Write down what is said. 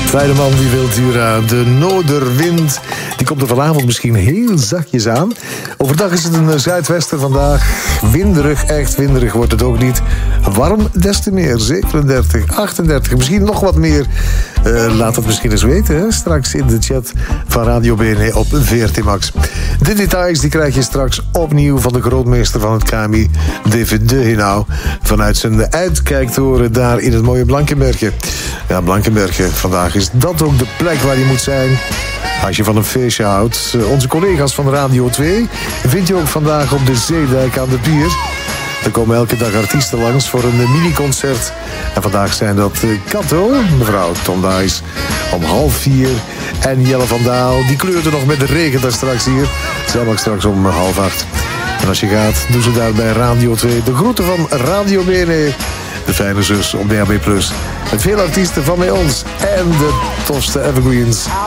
Tweede man die wil duren. De noorderwind. Die komt er vanavond misschien heel zachtjes aan. Overdag is het een zuidwester vandaag. Winderig, echt winderig wordt het ook niet. Warm des te meer. 37, 38, misschien nog wat meer. Laat het misschien eens weten, hè? Straks in de chat van Radio BNE op VRT Max. De details die krijg je straks opnieuw van de grootmeester van het KMI, David Dehenau, vanuit zijn uitkijktoren daar in het mooie Blankenbergje. Ja, Blankenbergje, vandaag is dat ook de plek waar je moet zijn als je van een feestje houdt. Onze collega's van Radio 2 vind je ook vandaag op de Zeedijk aan de Pier. Er komen elke dag artiesten langs voor een mini-concert. En vandaag zijn dat Kato, mevrouw Tom Dijs, om 3:30. En Jelle van Daal, die kleurde nog met de regen daar straks hier. Zij mag straks om 7:30. En als je gaat, doen ze daar bij Radio 2 de groeten van Radio BNE. De fijne zus op DHB+. Met veel artiesten van bij ons. En de tofste evergreens.